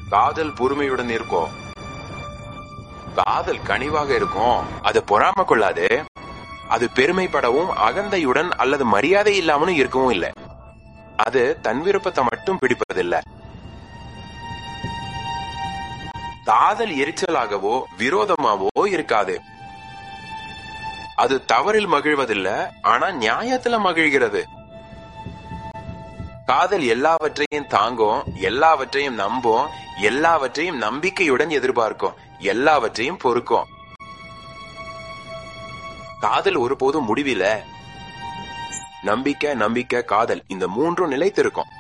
காதல் பொறுமையுடன் இருக்கும். காதல் கனிவாக இருக்கும். அது பொறாம கொள்ளாது. அது பெருமைப்படவும் அகந்தையுடன் அல்லது மரியாதை இல்லாமலும் இருக்கவும் இல்லை. அது தன் விருப்பத்தை மட்டும் பிடிப்பதில்லை. காதல் எரிச்சலாகவோ விரோதமாவோ இருக்காது. அது தவறில் மகிழ்வதில்லை, ஆனா நியாயத்துல மகிழ்கிறது. காதல் எல்லாவற்றையும் தாங்கும், எல்லாவற்றையும் நம்பும், எல்லாவற்றையும் நம்பிக்கையுடன் எதிர்பார்க்கும், எல்லாவற்றையும் பொறுக்கும். காதல் ஒருபோதும் முடிவில. நம்பிக்கை, நம்பிக்கை, காதல், இந்த மூன்றும் நிலைத்திருக்கும்.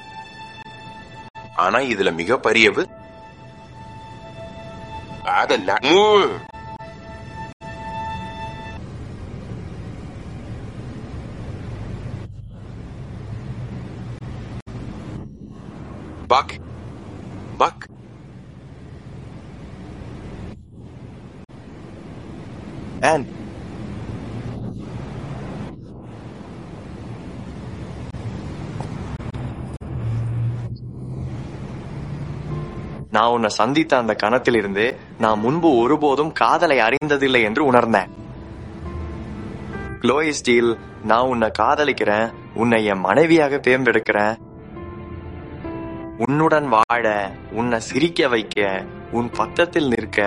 ஆனா இதுல மிக பெரியவு காதல். Buck. Buck. And நான் உன்னை சந்தித்த அந்த கணத்திலிருந்து நான் முன்பு ஒருபோதும் காதலை அறிந்ததில்லை என்று உணர்ந்தேன். க்ளோயி ஸ்டீல், நான் உன்னை காதலிக்கிறேன். உன்னை என் மனைவியாக தேர்ந்தெடுக்கிறேன். உன்னுடன் வாழ, உன்னை சிரிக்க வைக்க, உன் பக்கத்தில் நிற்க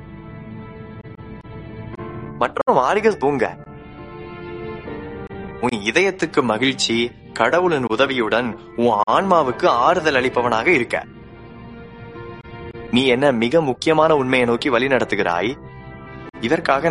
மற்றும் ஆரிகஸ் பூங்க. உன் இதயத்துக்கு மகிழ்ச்சி, கடவுளின் உதவியுடன் உன் ஆன்மாவுக்கு ஆறுதல் அளிப்பவனாக இருக்க. நீ என்ன மிக முக்கியமான உண்மையை நோக்கி வழி நடத்துகிறாய். இதற்காக